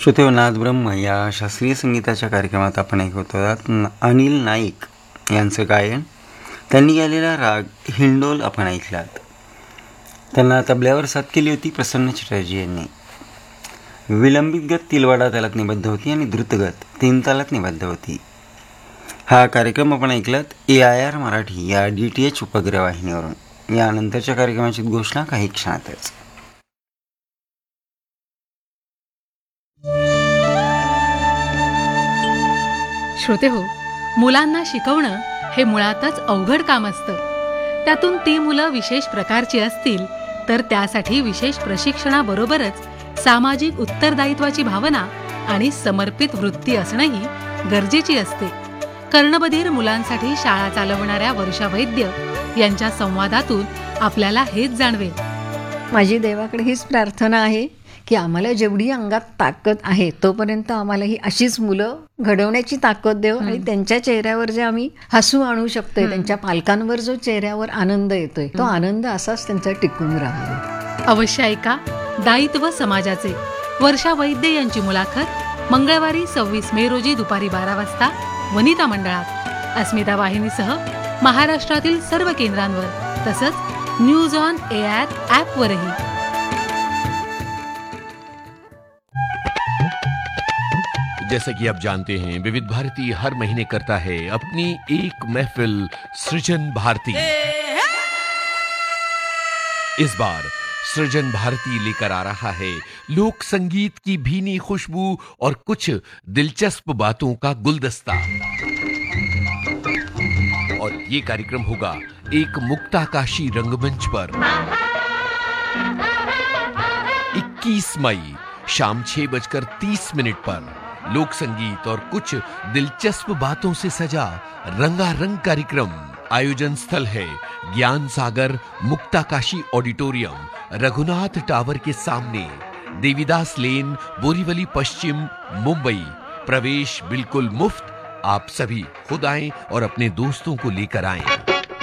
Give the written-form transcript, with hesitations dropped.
श्रोतेहो, नाद ब्रह्म या शास्त्रीय संगीताच्या कार्यक्रमात आपण ऐकत आहोत अनिल नाईक यांचं गायन. त्यांनी गायलेला राग हिंडोल आपण ऐकलात. त्यांना तबल्यावर साथ केली होती प्रसन्न चटर्जी यांनी. विलंबित गत तिलवाडा तालात निबद्ध होती आणि द्रुतगत 3 तालात निबद्ध होती. हा कार्यक्रम आपण ऐकलात AIR मराठी या DTH उपग्रह वाहिनीवरून. यानंतरच्या कार्यक्रमाची घोषणा काही क्षणातच. श्रोते हो, मुलांना शिकवणं हे मुळातच अवघड काम असतं. त्यातून ती मुलं विशेष प्रकारची असतील तर त्यासाठी विशेष प्रशिक्षणाबरोबरच सामाजिक उत्तरदायित्वाची भावना आणि समर्पित वृत्ती असणंही गरजेची असते. कर्णबधीर मुलांसाठी शाळा चालवणाऱ्या वर्षा वैद्य यांच्या संवादातून आपल्याला हेच जाणवेल. माझी देवाकडे हीच प्रार्थना आहे की आम्हाला जेवढी अंगात ताकद आहे तोपर्यंत आम्हाला ही अशीच मुलं घडवण्याची ताकद देव आणि त्यांच्या चेहऱ्यावर जे आम्ही हसू आणू शकतोय, त्यांच्या पालकांवर जो चेहऱ्यावर आनंद येतोय तो आनंद असाच त्यांचा टिकून राहावा. अवश्य ऐका दायित्व समाजाचे. वर्षा वैद्य यांची मुलाखत मंगळवारी 26 मे रोजी दुपारी 12 वाजता वनिता मंडळात अस्मिता वाहिनीसह महाराष्ट्रातील सर्व केंद्रांवर तसंच न्यूज ऑन AIR ॲपवरही. जैसा कि आप जानते हैं, विविध भारती हर महीने करता है अपनी एक महफिल सृजन भारती. इस बार सृजन भारती लेकर आ रहा है लोक संगीत की भीनी खुशबू और कुछ दिलचस्प बातों का गुलदस्ता. और ये कार्यक्रम होगा एक मुक्ताकाशी रंगमंच पर 21 मई शाम 6:30 पर. लोक संगीत और कुछ दिलचस्प बातों से सजा रंगारंग कार्यक्रम. आयोजन स्थल है ज्ञान सागर मुक्ताकाशी ऑडिटोरियम, रघुनाथ टावर के सामने, देवीदास लेन, बोरीवली पश्चिम, मुंबई. प्रवेश बिल्कुल मुफ्त. आप सभी खुद आएं और अपने दोस्तों को लेकर आएं.